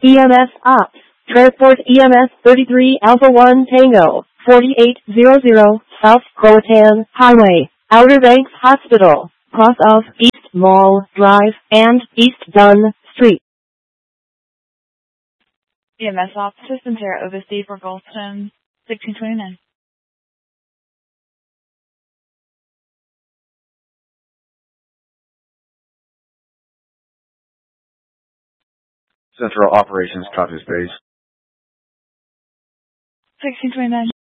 EMS Ops. Transport EMS 33 Alpha 1 Tango, 4800 South Croatan Highway, Outer Banks Hospital, cross of East Mall Drive and East Dunn Street. EMS Ops System Terra OVC for Goldstone, 1629. Central Operations, copy space. 1629.